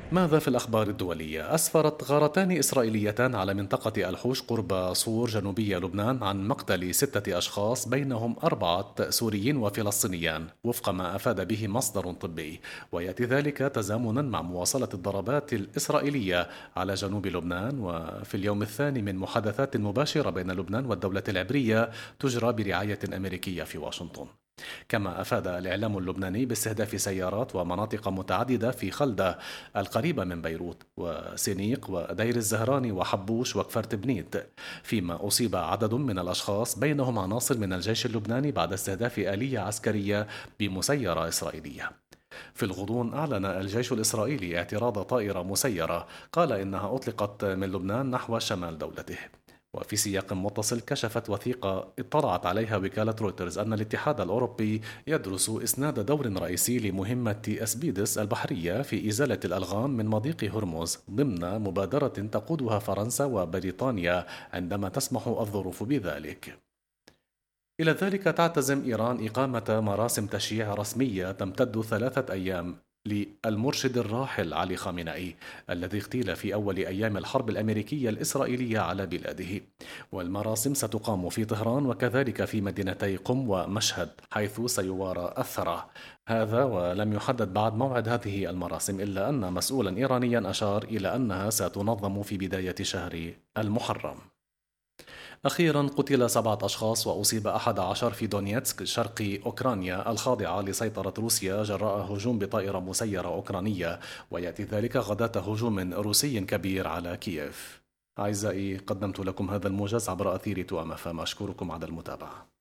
ماذا في الأخبار الدولية؟ أسفرت غارتان إسرائيليتان على منطقة الحوش قرب صور جنوبي لبنان عن مقتل 6 أشخاص بينهم 4 سوريين وفلسطينيان وفق ما أفاد به مصدر طبي، ويأتي ذلك تزامنا مع مواصلة الضربات الإسرائيلية على جنوب لبنان، وفي اليوم الثاني من محادثات مباشرة بين لبنان والدولة العبرية تجرى برعاية أمريكية في واشنطن. كما أفاد الإعلام اللبناني باستهداف سيارات ومناطق متعددة في خلدة القريبة من بيروت وسينيق ودير الزهراني وحبوش وكفر بنيت، فيما أصيب عدد من الأشخاص بينهم عناصر من الجيش اللبناني بعد استهداف آلية عسكرية بمسيرة إسرائيلية. في الغضون أعلن الجيش الإسرائيلي اعتراض طائرة مسيرة قال إنها أطلقت من لبنان نحو شمال دولته. وفي سياق متصل كشفت وثيقة اطلعت عليها وكالة رويترز أن الاتحاد الأوروبي يدرس إسناد دور رئيسي لمهمة أسبيدس البحرية في إزالة الألغام من مضيق هرمز ضمن مبادرة تقودها فرنسا وبريطانيا عندما تسمح الظروف بذلك. إلى ذلك تعتزم إيران إقامة مراسم تشييع رسمية تمتد 3 أيام للمرشد الراحل علي خامنئي الذي اغتيل في أول أيام الحرب الأمريكية الإسرائيلية على بلاده، والمراسم ستقام في طهران وكذلك في مدينتي قم ومشهد حيث سيوارى الثرى. هذا ولم يحدد بعد موعد هذه المراسم، إلا أن مسؤولا إيرانيا أشار إلى أنها ستنظم في بداية شهر المحرم. أخيرا قتل 7 أشخاص وأصيب 11 في دونيتسك شرق أوكرانيا الخاضعة لسيطرة روسيا جراء هجوم بطائرة مسيرة أوكرانية، ويأتي ذلك غداة هجوم روسي كبير على كييف. أعزائي، قدمت لكم هذا الموجز عبر أثير توأم، فما أشكركم على المتابعة.